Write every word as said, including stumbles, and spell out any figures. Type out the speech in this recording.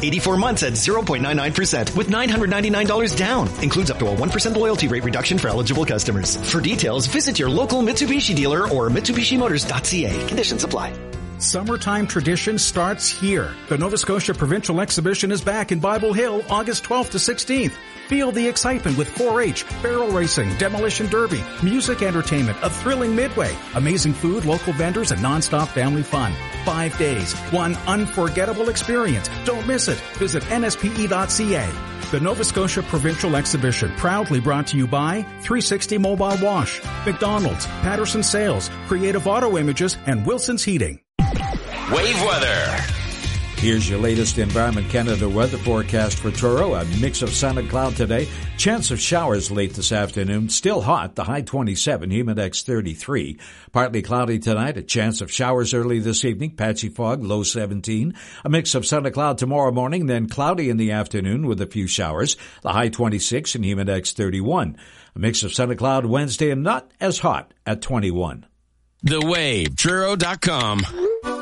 eighty-four months at zero point nine nine percent with nine hundred ninety-nine dollars down. Includes up to a one percent loyalty rate reduction for eligible customers. For details, visit your local Mitsubishi dealer or Mitsubishi Motors dot c a. Conditions apply. Summertime tradition starts here. The Nova Scotia Provincial Exhibition is back in Bible Hill August twelfth to sixteenth. Feel the excitement with four H, barrel racing, demolition derby, music entertainment, a thrilling midway, amazing food, local vendors, and nonstop family fun. Five days, one unforgettable experience. Don't miss it. Visit N S P E dot c a. The Nova Scotia Provincial Exhibition, proudly brought to you by three sixty Mobile Wash, McDonald's, Patterson Sales, Creative Auto Images, and Wilson's Heating. Wave weather. Here's your latest Environment Canada weather forecast for Truro. A mix of sun and cloud today. Chance of showers late this afternoon. Still hot. The high twenty-seven, humidex thirty-three. Partly cloudy tonight. A chance of showers early this evening. Patchy fog, low seventeen. A mix of sun and cloud tomorrow morning. Then cloudy in the afternoon with a few showers. The high twenty-six and humidex thirty-one. A mix of sun and cloud Wednesday and not as hot at twenty-one. The Wave, Truro dot com.